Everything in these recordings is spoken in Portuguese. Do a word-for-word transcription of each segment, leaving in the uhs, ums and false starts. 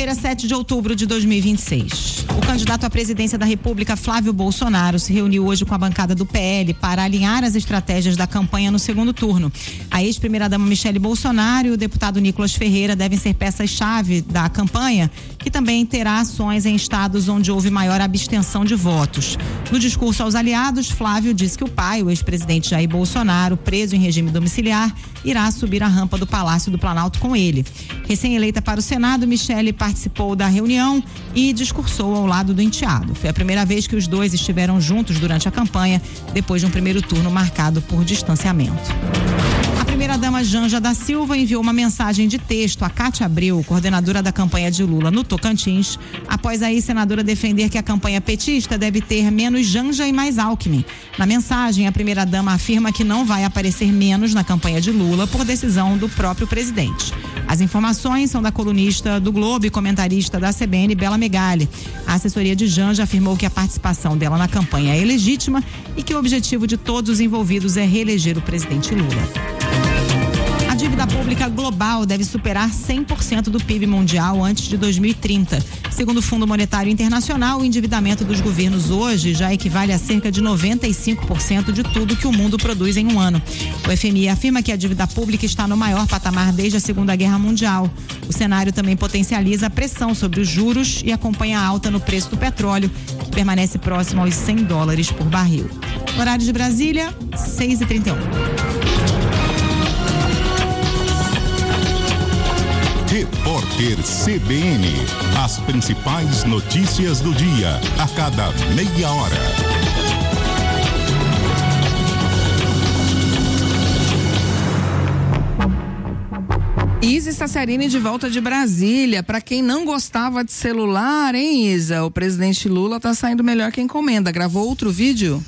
Quinta-feira, sete de outubro de dois mil e vinte e seis. O candidato à presidência da República, Flávio Bolsonaro, se reuniu hoje com a bancada do P L para alinhar as estratégias da campanha no segundo turno. A ex-primeira-dama Michele Bolsonaro e o deputado Nicolas Ferreira devem ser peças-chave da campanha, que também terá ações em estados onde houve maior abstenção de votos. No discurso aos aliados, Flávio disse que o pai, o ex-presidente Jair Bolsonaro, preso em regime domiciliar, irá subir a rampa do Palácio do Planalto com ele. Recém-eleita para o Senado, Michele participou da reunião e discursou ao lado do enteado. Foi a primeira vez que os dois estiveram juntos durante a campanha, depois de um primeiro turno marcado por distanciamento. A primeira-dama Janja da Silva enviou uma mensagem de texto a Cátia Abreu, coordenadora da campanha de Lula no Tocantins, após a ex-senadora defender que a campanha petista deve ter menos Janja e mais Alckmin. Na mensagem, a primeira-dama afirma que não vai aparecer menos na campanha de Lula por decisão do próprio presidente. As informações são da colunista do Globo e comentarista da C B N, Bela Megali. A assessoria de Janja afirmou que a participação dela na campanha é legítima e que o objetivo de todos os envolvidos é reeleger o presidente Lula. A dívida pública global deve superar cem por cento do P I B mundial antes de dois mil e trinta. Segundo o Fundo Monetário Internacional, o endividamento dos governos hoje já equivale a cerca de noventa e cinco por cento de tudo que o mundo produz em um ano. O F M I afirma que a dívida pública está no maior patamar desde a Segunda Guerra Mundial. O cenário também potencializa a pressão sobre os juros e acompanha a alta no preço do petróleo, que permanece próximo aos cem dólares por barril. Horário de Brasília, seis e trinta e um. Repórter C B N. As principais notícias do dia, a cada meia hora. Isa Staciarini de volta de Brasília. Para quem não gostava de celular, hein, Isa? O presidente Lula tá saindo melhor que encomenda. Gravou outro vídeo?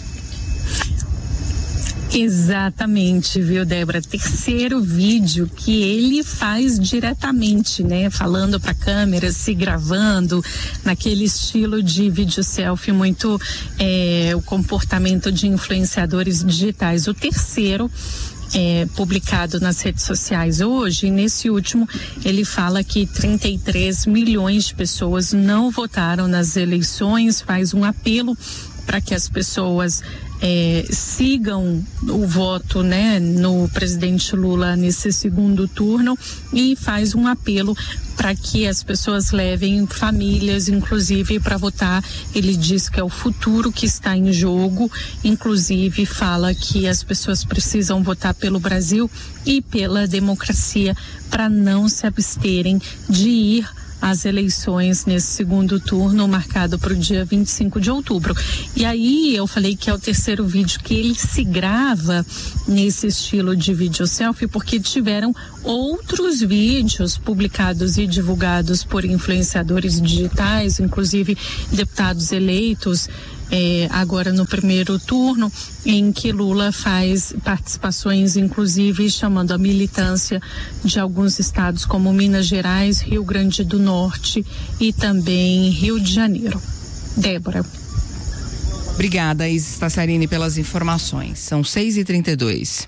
Exatamente, viu, Débora? Terceiro vídeo que ele faz diretamente, né? Falando para a câmera, se gravando, naquele estilo de vídeo selfie, muito é, o comportamento de influenciadores digitais. O terceiro é publicado nas redes sociais hoje, e nesse último ele fala que trinta e três milhões de pessoas não votaram nas eleições, faz um apelo para que as pessoas É, sigam o voto, né, no presidente Lula nesse segundo turno, e faz um apelo para que as pessoas levem famílias, inclusive, para votar. Ele diz que é o futuro que está em jogo, inclusive fala que as pessoas precisam votar pelo Brasil e pela democracia para não se absterem de ir as eleições nesse segundo turno, marcado para o dia vinte e cinco de outubro. E aí eu falei que é o terceiro vídeo que ele se grava nesse estilo de vídeo selfie, porque tiveram outros vídeos publicados e divulgados por influenciadores digitais, inclusive deputados eleitos, É, agora no primeiro turno, em que Lula faz participações, inclusive chamando a militância de alguns estados como Minas Gerais, Rio Grande do Norte e também Rio de Janeiro. Débora. Obrigada, Isa Staciarini, pelas informações. São seis e trinta e dois.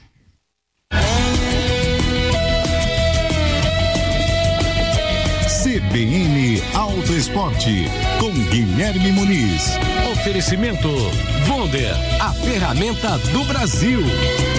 C B N Auto Esporte, com Guilherme Muniz. Oferecimento Wonder, a ferramenta do Brasil.